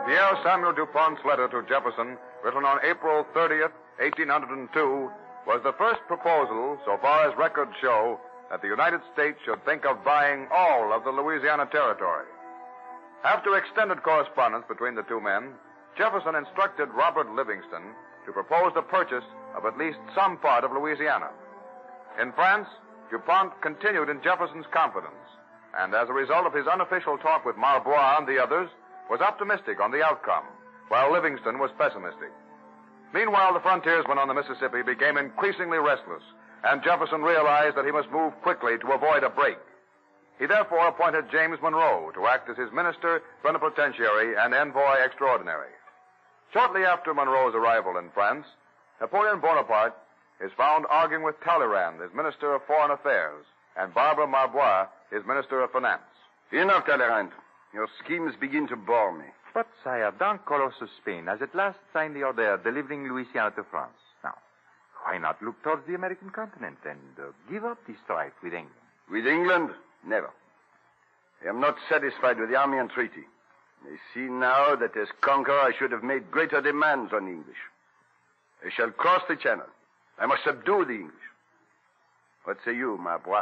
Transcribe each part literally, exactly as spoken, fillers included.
Pierre Samuel DuPont's letter to Jefferson, written on April thirtieth, eighteen oh two, was the first proposal, so far as records show, that the United States should think of buying all of the Louisiana Territory. After extended correspondence between the two men, Jefferson instructed Robert Livingston to propose the purchase of at least some part of Louisiana. In France, DuPont continued in Jefferson's confidence, and as a result of his unofficial talk with Marbois and the others, was optimistic on the outcome, while Livingston was pessimistic. Meanwhile, the frontiersmen on the Mississippi became increasingly restless, and Jefferson realized that he must move quickly to avoid a break. He therefore appointed James Monroe to act as his minister, plenipotentiary, and envoy extraordinary. Shortly after Monroe's arrival in France, Napoleon Bonaparte is found arguing with Talleyrand, his Minister of Foreign Affairs, and Barbara Marbois, his Minister of Finance. Enough, Talleyrand. Your schemes begin to bore me. But, sire, Don Carlos of Spain has at last signed the order delivering Louisiana to France. Now, why not look towards the American continent and uh, give up the strife with England? With England? Never. I am not satisfied with the army and treaty. I see now that as conqueror I should have made greater demands on the English. I shall cross the channel. I must subdue the English. What say you, Marbois?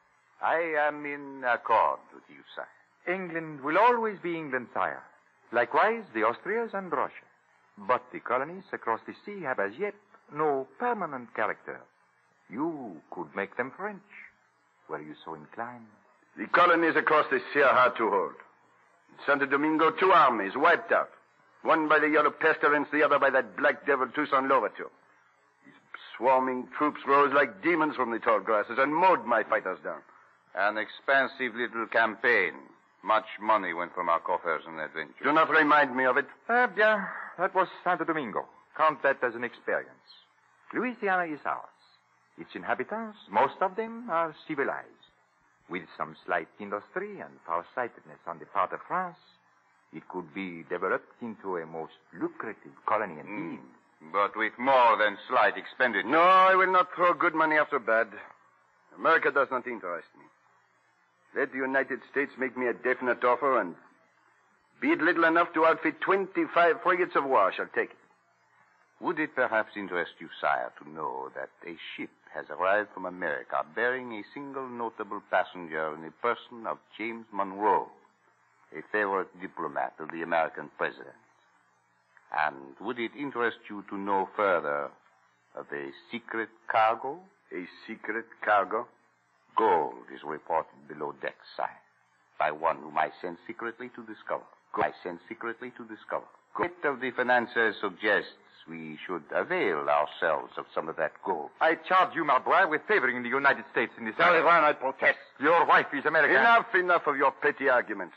I am in accord with you, sire. England will always be England, sire. Likewise, the Austrias and Russia. But the colonies across the sea have as yet no permanent character. You could make them French, were you so inclined. The colonies across the sea are hard to hold. In Santo Domingo, two armies wiped out. One by the yellow pestilence, the other by that black devil Toussaint Louverture. These swarming troops rose like demons from the tall grasses and mowed my fighters down. An expensive little campaign. Much money went from our coffers in that venture. Do not remind me of it. Eh bien, that was Santo Domingo. Count that as an experience. Louisiana is ours. Its inhabitants, most of them, are civilized. With some slight industry and farsightedness on the part of France, it could be developed into a most lucrative colony indeed. Mm, but with more than slight expenditure. No, I will not throw good money after bad. America does not interest me. Let the United States make me a definite offer, and be it little enough to outfit twenty-five frigates of war, I shall take it. Would it perhaps interest you, sire, to know that a ship has arrived from America bearing a single notable passenger in the person of James Monroe, a favorite diplomat of the American president? And would it interest you to know further of a secret cargo? A secret cargo? Gold is reported below deck, sire, by one whom I sent secretly to discover. I sent secretly to discover. Great of the financiers suggests we should avail ourselves of some of that gold. I charge you, Marbois, with favoring the United States in this matter. Talleyrand, I protest. Your wife is American. Enough, enough of your petty arguments.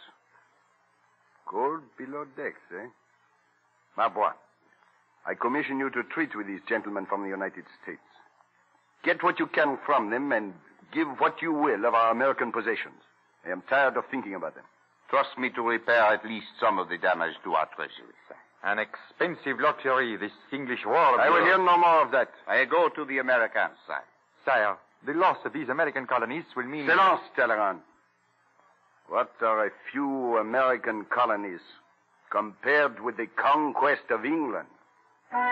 Gold below decks, eh? Marbois, I commission you to treat with these gentlemen from the United States. Get what you can from them and give what you will of our American possessions. I am tired of thinking about them. Trust me to repair at least some of the damage to our treasury, sir. An expensive luxury, this English war. I will hear no more of that. I go to the Americans, sire. Sire, the loss of these American colonies will mean... Silence, Talleyrand. What are a few American colonies compared with the conquest of England?